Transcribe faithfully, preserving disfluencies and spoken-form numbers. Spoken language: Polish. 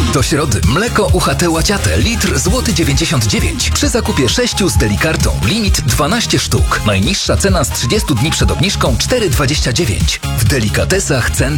Do środy mleko U H T Łaciate litr złoty dziewięćdziesiąt dziewięć. Przy zakupie sześciu z Delikartą limit dwanaście sztuk. Najniższa cena z trzydziestu dni przed obniżką cztery dwadzieścia dziewięć. W delikatesach ceny